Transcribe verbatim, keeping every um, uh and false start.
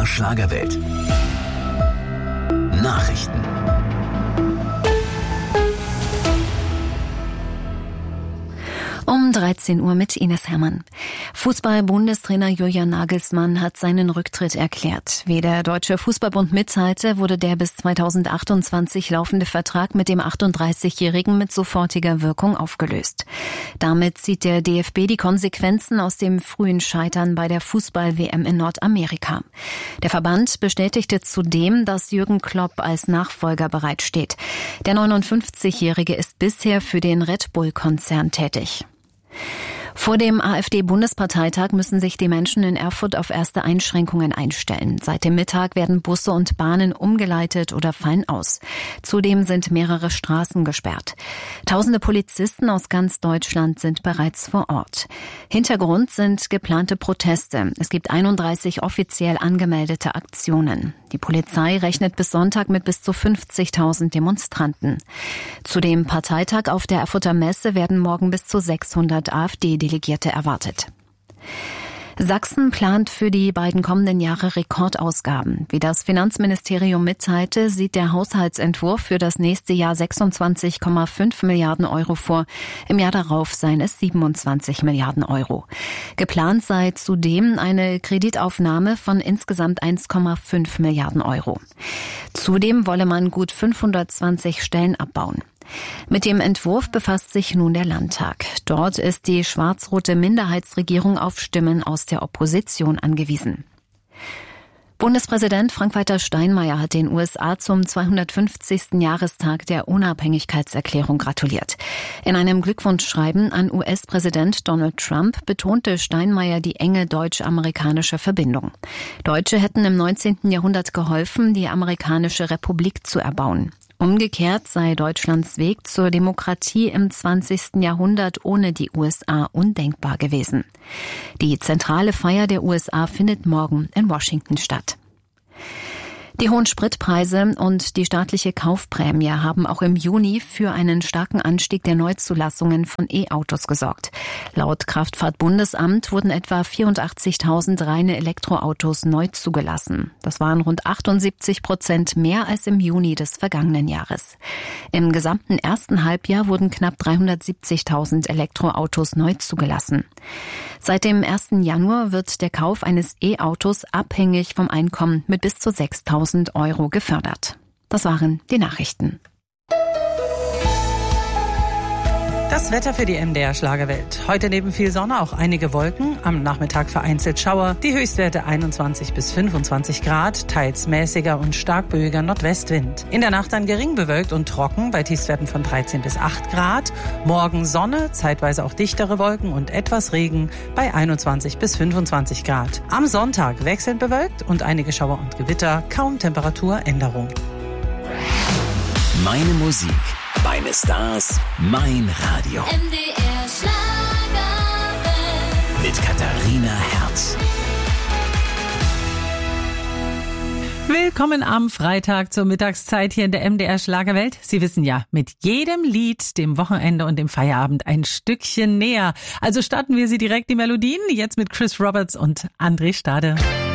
Schlagerwelt. Nachrichten. Um dreizehn Uhr mit Ines Hermann. Fußball-Bundestrainer Julian Nagelsmann hat seinen Rücktritt erklärt. Wie der Deutsche Fußballbund mitteilte, wurde der bis zweitausendachtundzwanzig laufende Vertrag mit dem achtunddreißigjährigen mit sofortiger Wirkung aufgelöst. Damit zieht der D F B die Konsequenzen aus dem frühen Scheitern bei der Fußball-W M in Nordamerika. Der Verband bestätigte zudem, dass Jürgen Klopp als Nachfolger bereitsteht. Der neunundfünfzigjährige ist bisher für den Red Bull-Konzern tätig. Vor dem AfD-Bundesparteitag müssen sich die Menschen in Erfurt auf erste Einschränkungen einstellen. Seit dem Mittag werden Busse und Bahnen umgeleitet oder fallen aus. Zudem sind mehrere Straßen gesperrt. Tausende Polizisten aus ganz Deutschland sind bereits vor Ort. Hintergrund sind geplante Proteste. Es gibt einunddreißig offiziell angemeldete Aktionen. Die Polizei rechnet bis Sonntag mit bis zu fünfzigtausend Demonstranten. Zu dem Parteitag auf der Erfurter Messe werden morgen bis zu sechshundert AfD-Delegierte erwartet. Sachsen plant für die beiden kommenden Jahre Rekordausgaben. Wie das Finanzministerium mitteilte, sieht der Haushaltsentwurf für das nächste Jahr sechsundzwanzig Komma fünf Milliarden Euro vor. Im Jahr darauf seien es siebenundzwanzig Milliarden Euro. Geplant sei zudem eine Kreditaufnahme von insgesamt eins Komma fünf Milliarden Euro. Zudem wolle man gut fünfhundertzwanzig Stellen abbauen. Mit dem Entwurf befasst sich nun der Landtag. Dort ist die schwarz-rote Minderheitsregierung auf Stimmen aus der Opposition angewiesen. Bundespräsident Frank-Walter Steinmeier hat den U S A zum zweihundertfünfzigsten Jahrestag der Unabhängigkeitserklärung gratuliert. In einem Glückwunschschreiben an U S-Präsident Donald Trump betonte Steinmeier die enge deutsch-amerikanische Verbindung. Deutsche hätten im neunzehnten Jahrhundert geholfen, die amerikanische Republik zu erbauen. Umgekehrt sei Deutschlands Weg zur Demokratie im zwanzigsten Jahrhundert ohne die U S A undenkbar gewesen. Die zentrale Feier der U S A findet morgen in Washington statt. Die hohen Spritpreise und die staatliche Kaufprämie haben auch im Juni für einen starken Anstieg der Neuzulassungen von E-Autos gesorgt. Laut Kraftfahrtbundesamt wurden etwa vierundachtzigtausend reine Elektroautos neu zugelassen. Das waren rund achtundsiebzig Prozent mehr als im Juni des vergangenen Jahres. Im gesamten ersten Halbjahr wurden knapp dreihundertsiebzigtausend Elektroautos neu zugelassen. Seit dem ersten Januar wird der Kauf eines E-Autos abhängig vom Einkommen mit bis zu sechstausend Euro gefördert. Das waren die Nachrichten. Das Wetter für die M D R Schlagerwelt. Heute neben viel Sonne auch einige Wolken, am Nachmittag vereinzelt Schauer, die Höchstwerte einundzwanzig bis fünfundzwanzig Grad, teils mäßiger und stark böiger Nordwestwind. In der Nacht dann gering bewölkt und trocken bei Tiefstwerten von dreizehn bis acht Grad. Morgen Sonne, zeitweise auch dichtere Wolken und etwas Regen bei einundzwanzig bis fünfundzwanzig Grad. Am Sonntag wechselnd bewölkt und einige Schauer und Gewitter, kaum Temperaturänderung. Meine Musik, meine Stars, mein Radio. M D R Schlagerwelt. Mit Katharina Herz. Willkommen am Freitag zur Mittagszeit hier in der M D R Schlagerwelt. Sie wissen ja, mit jedem Lied, dem Wochenende und dem Feierabend ein Stückchen näher. Also starten wir sie direkt, die Melodien, jetzt mit Chris Roberts und André Stade.